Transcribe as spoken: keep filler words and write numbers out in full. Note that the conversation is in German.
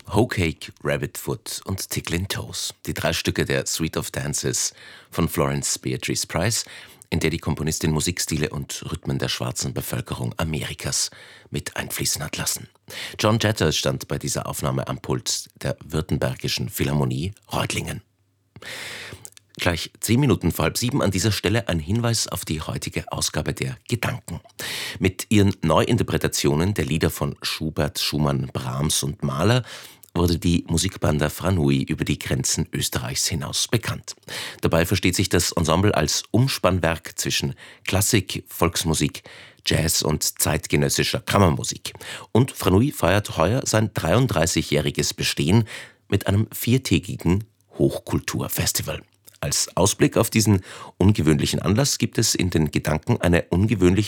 Hoe Cake, Rabbit Foot und Ticklin' Toes, die drei Stücke der Suite of Dances von Florence Beatrice Price, in der die Komponistin Musikstile und Rhythmen der schwarzen Bevölkerung Amerikas mit einfließen hat lassen. John Jetter stand bei dieser Aufnahme am Pult der Württembergischen Philharmonie Reutlingen. Gleich zehn Minuten vor halb sieben an dieser Stelle ein Hinweis auf die heutige Ausgabe der Gedanken. Mit ihren Neuinterpretationen der Lieder von Schubert, Schumann, Brahms und Mahler wurde die Musikbanda Franui über die Grenzen Österreichs hinaus bekannt. Dabei versteht sich das Ensemble als Umspannwerk zwischen Klassik, Volksmusik, Jazz und zeitgenössischer Kammermusik. Und Franui feiert heuer sein dreiunddreißigjähriges Bestehen mit einem viertägigen Hochkulturfestival. Als Ausblick auf diesen ungewöhnlichen Anlass gibt es in den Gedanken eine ungewöhnliche